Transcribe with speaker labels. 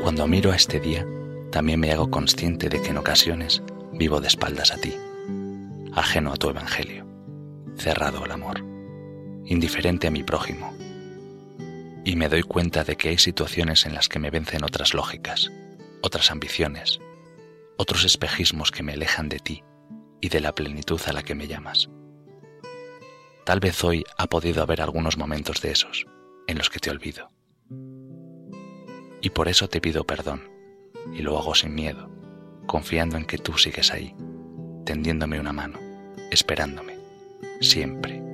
Speaker 1: Cuando miro a este día, también me hago consciente de que en ocasiones vivo de espaldas a ti, ajeno a tu evangelio, cerrado al amor, indiferente a mi prójimo. Y me doy cuenta de que hay situaciones en las que me vencen otras lógicas, otras ambiciones, otros espejismos que me alejan de ti y de la plenitud a la que me llamas. Tal vez hoy ha podido haber algunos momentos de esos en los que te olvido. Y por eso te pido perdón, y lo hago sin miedo, confiando en que tú sigues ahí, tendiéndome una mano, esperándome, siempre.